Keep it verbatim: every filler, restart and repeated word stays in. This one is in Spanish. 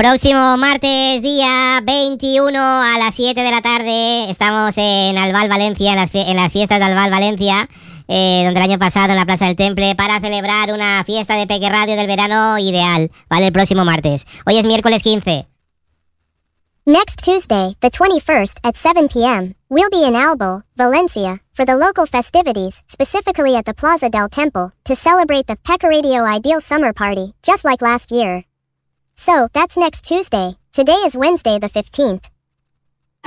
Próximo martes, día veintiuno a las siete de la tarde, estamos en Albal, Valencia, en las, fie- en las fiestas de Albal, Valencia, eh, donde el año pasado en la Plaza del Temple, para celebrar una fiesta de Peque Radio del verano ideal, ¿vale? El próximo martes. Hoy es miércoles quince. Next Tuesday, the twenty-first, at seven p.m., we'll be in Albal, Valencia, for the local festivities, specifically at the Plaza del Temple, to celebrate the P E C A Radio Ideal Summer Party, just like last year. So, that's next Tuesday. Today is Wednesday the fifteenth.